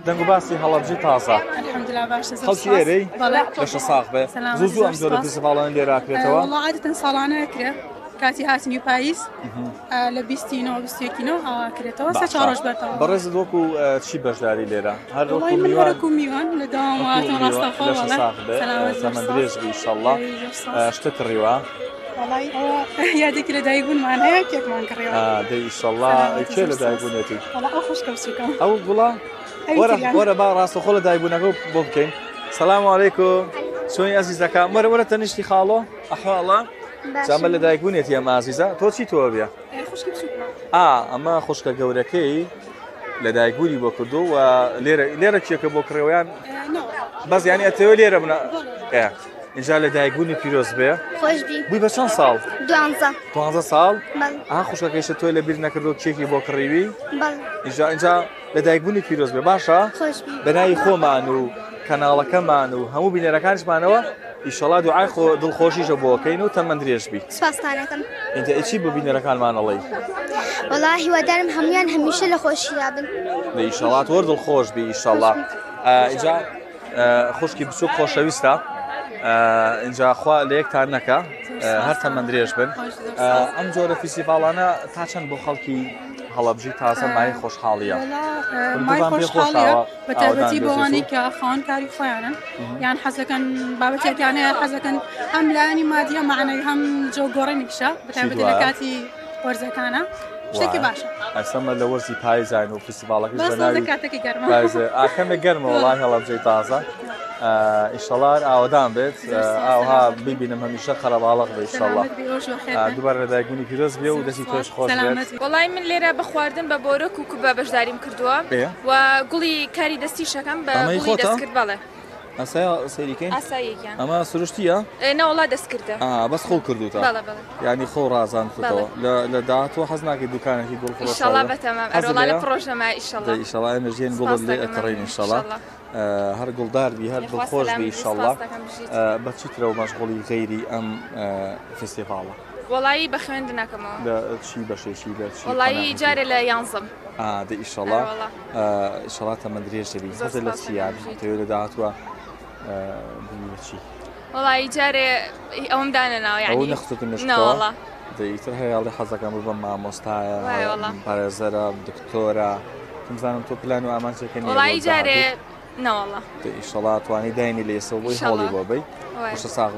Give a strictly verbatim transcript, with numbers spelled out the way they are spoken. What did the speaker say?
دەنگ و باسی هەڵەبجەی تازە الحمدلله باشە خەڵکی ئێرەی بەشە ساغ بێ زوو زوو ئەم جۆرە فستیڤاڵانە لێراکرێتەوە وڵڵا عادەتەن ساڵانە ئەکرێ کاتی هاتنی پاییز لە بیستینەوە بیستێکینەوە ئاواکرێتەوە سە چوار ڕۆژ بەرتەوە بەڕێزت وەکو چی بەشداری لێرە هەر وڵڵی من وەرەکو میوان لە داواماتن ڕاستەخۆ زەمە درێژ بی ئینشەڵڵا شتت ڕیوە وڵڵی ئەوە یادێکی لە دایکبوونمان هەیە کێکمان کڕێەوە دەی ئینشەڵڵا کێ لە دایکبوونێتی وڵڵا ئەو خوشکە بچووکەم ئەو گوڵا وەرە با ڕاستەخۆ لە دایکبوونەکە بۆ بکەین سەلام عەلەیکوم چۆنی ئەزیزەکەم وەرە وەرە تەنیشتی خاڵۆ ئەحواڵە جامە لە دایکبوونێتی ئەمە ئازیزە تۆ چی تۆوە بێ ئا ئەمە خوشکە گەورەکەی لە دایکبوونی بۆ کردو و لێرە کێکە بۆ کڕێوەیان بەس یانی ئەتەوە لێرە بنە اینجا لە دایکبوونی پیرۆز بێ بووی بە چەند ساڵ دوانزە ساڵ ئا خوشکەکەیشە تۆی لە بیر نەکردو کێکی بۆ کڕیوی اینجا اینجا لە دایکبوونی پیرۆز بێ باشە بەناوی خۆمان و کەناڵەکەمان و هەموو بینەرەکانشمانەوە ئیشەڵا دوعای دڵخۆشیشە بۆکەین و تەمەند درێژ بی سپاستانەکەم ئینجا ئیچی بۆ بینەرەکانمانەڵێی وەڵا هیوادارم هەمویان هەمیشە لە خۆشیدا بن لە ئیشەڵات وەر دڵخۆش بی ئیشەڵا اینجا خوشکی بچووک خۆشەویستە اینجا خوا لە یەکتان نەکە هەر تەمەند درێژ بن ئەم جۆرە فیستیڤاڵانە تا چەند بۆ خەڵکی هەڵەبجەی تازە مای خۆشحاڵیە مای خۆشحاڵیە بە تایبەتی بۆوانەی کە خاوەن کاری خۆیانن یان حەزەکەن بابەتێکیانەیە حەزەکەن هەم لایەنی مادیە معنەوی هەم جۆگۆڕێنێکیشە بە تایبەتی لە کاتی وەرزەکانە شتێکی باشە ئەسەمە لە وەرزی پاییزین و فستیڤاڵەکەش بەناوی کاتێکی گەرمە ئاکەمێک گەرمە وەڵای هەڵەبجەی تازە ئیشەڵا ئاوادان بێت ئاوها ببینم هەمیشە خەرەباڵق بێ ئیشەڵا دووبارە لە دایکبوونی پیرۆز بێ و دەستی تۆش خۆش بێت وەڵای من لێرە بە خواردن بە بۆرۆک و کوبە بەشداریم کردووە و گوڵی کاری دەستی شەکەم بە گوڵی دەستکرد بەڵێ ئەسایا سەیریکەین ئاساییەکیان ئەمە سروشتیە؟ نەوەڵا دەستکردە بەس خۆ کردوتە یعنی خۆ ڕازاندتەوە لە داهاتوە حەز ناکەی دوکانێکی گوڵ فڕۆشت ئیشەڵا بەتەمام ئەرۆڵا لە پرۆژەمە ئیشەڵا ئیشەڵا ئێمەژیان گوڵت لێ ئەکڕین ئیشەڵا هەر گوڵدار بی هەر دڵخۆش بی ئیشەڵا بە چیترە و مەشغوڵی غەیری ئەم فستیڤاڵە وەڵایی بە خوێندنەکەمەوە لە چی بەشێکی لە وەڵایی جارێ لە یانزەم دە ئیشەڵا ئیشەڵا تەمەند درێژ دەبی حەزت لە چیان تەوێ لە داهاتوە چی وەڵایی جارێ ئەوم دانەناوە یعنی ئەو نەخستنەوە دەیتر هەیەڵی حەزەکەم بە مامۆستایە پارێزەرە دکتۆرە بزانم تۆ پلان و ئامانجەکەنی وەڵایی جارێ نەوەڵا ئیشەڵا توانی داینی لێسە بۆی هەڵی بۆ بەی